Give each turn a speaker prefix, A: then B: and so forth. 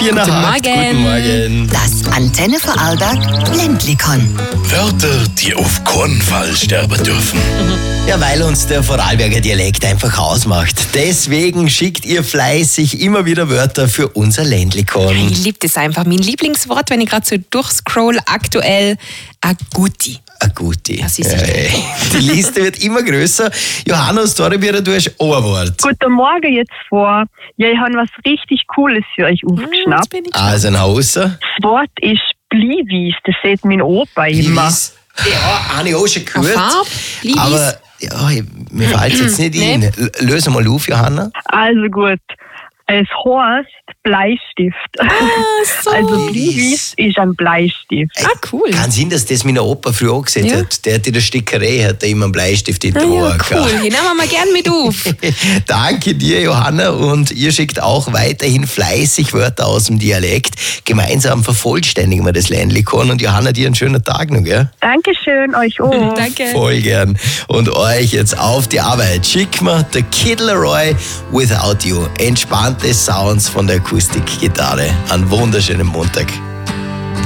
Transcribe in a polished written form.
A: 4 nach 8. Guten Morgen.
B: Das Antenne Vorarlberg Ländlikon.
C: Wörter, die auf keinen Fall sterben dürfen.
A: Ja, weil uns der Vorarlberger Dialekt einfach ausmacht. Deswegen schickt ihr fleißig immer wieder Wörter für unser Ländlikon.
D: Ich liebe das einfach. Mein Lieblingswort, wenn ich gerade so durchscroll, aktuell Aguti.
A: Aguti.
D: Das ist
A: Die Liste wird immer größer. Johanna Storybierer, du hast ein Wort.
E: Guten Morgen jetzt vor. Ja, ich habe was richtig Cooles für euch aufgeschnappt.
D: Bin ich
A: Also ein Hauser.
E: Das Wort ist Blivis. Das sieht mein Opa immer.
A: Livis. Ja, habe ich auch schon gehört.
D: Farbe, Livis.
A: Aber ja, mir fällt es jetzt nicht
D: Nee.
A: ein. Löse mal auf, Johanna.
E: Also gut. Es heißt Bleistift.
D: so.
E: Also Blivis ist ein Bleistift.
D: Cool.
A: Kann sein, dass das mein Opa früher auch gesehen
D: Ja.
A: hat. Der hat in der Stickerei hat immer einen Bleistift in der
D: Ja,
A: Ohr
D: cool. Die nehmen wir mal gern mit auf.
A: Danke dir, Johanna. Und ihr schickt auch weiterhin fleißig Wörter aus dem Dialekt. Gemeinsam vervollständigen wir das Ländlikon. Und Johanna, dir einen schönen Tag noch, gell?
E: Dankeschön, euch auch.
D: Danke.
A: Voll gern. Und euch jetzt auf die Arbeit. Schick mir der Kid Laroi Without You. Entspannte Sounds von der Akustikgitarre. Einen wunderschönen Montag.